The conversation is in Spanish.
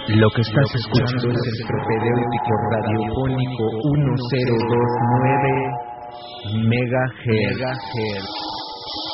Lo que estás escuchando es el propedéutico radiofónico 1029 MHz.